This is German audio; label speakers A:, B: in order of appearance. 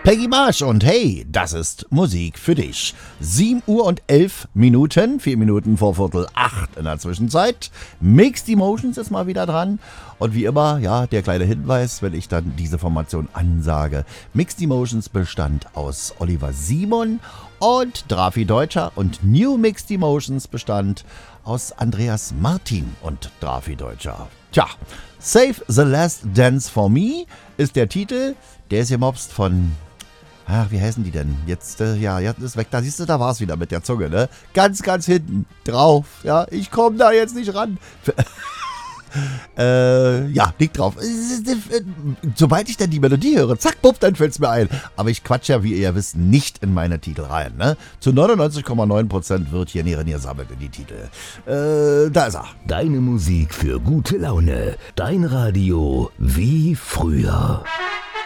A: Peggy Marsch und hey, das ist Musik für dich. 7 Uhr und 11 Minuten, 4 Minuten vor Viertel 8 in der Zwischenzeit. Mixed Emotions ist mal wieder dran. Und wie immer, ja, der kleine Hinweis, wenn ich dann diese Formation ansage. Mixed Emotions bestand aus Oliver Simon und Drafi Deutscher und New Mixed Emotions bestand aus Andreas Martin und Drafi Deutscher. Tja, Save the Last Dance for Me ist der Titel. Der ist gemobst von... Ach, wie heißen die denn? Jetzt ist weg. Da siehst du, da war es wieder mit der Zunge, ne? Ganz, ganz hinten drauf. Ja, ich komme da jetzt nicht ran. Liegt drauf. Sobald ich dann die Melodie höre, zack, bupp, dann fällt's mir ein. Aber ich quatsch ja, wie ihr ja wisst, nicht in meine Titel rein, ne? Zu 99,9% wird hier Nieren gesammelt in die Titel. Da ist er.
B: Deine Musik für gute Laune. Dein Radio wie früher.